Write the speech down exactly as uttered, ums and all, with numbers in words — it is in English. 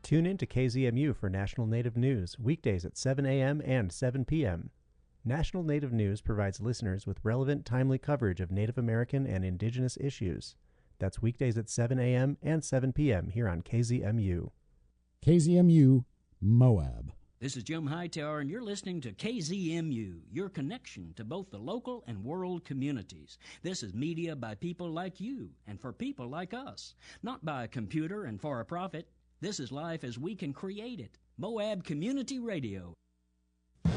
Tune in to K Z M U for National Native News, weekdays at seven a.m. and seven p.m. National Native News provides listeners with relevant, timely coverage of Native American and Indigenous issues. That's weekdays at seven a.m. and seven p.m. here on K Z M U. K Z M U, Moab. This is Jim Hightower, and you're listening to K Z M U, your connection to both the local and world communities. This is media by people like you and for people like us, not by a computer and for a profit. This is life as we can create it. Moab Community Radio.